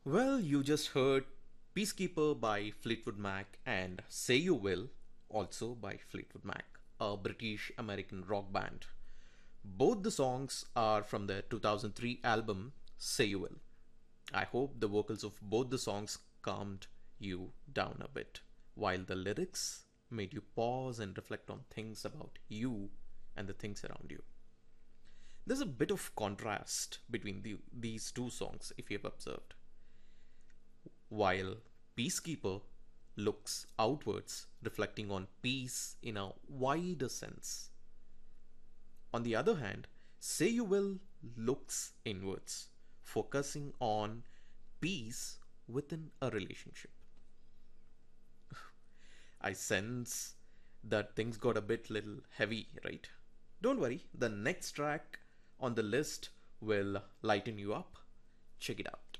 Well, you just heard Peacekeeper by Fleetwood Mac and Say You Will, also by Fleetwood Mac, a British American rock band. Both the songs are from their 2003 album Say You Will. I hope the vocals of both the songs calmed you down a bit, while the lyrics made you pause and reflect on things about you and the things around you. There's a bit of contrast between these two songs, if you have observed. While Peacekeeper looks outwards, reflecting on peace in a wider sense. On the other hand, Say You Will looks inwards, focusing on peace within a relationship. I sense that things got a bit little heavy, right? Don't worry, the next track on the list will lighten you up. Check it out.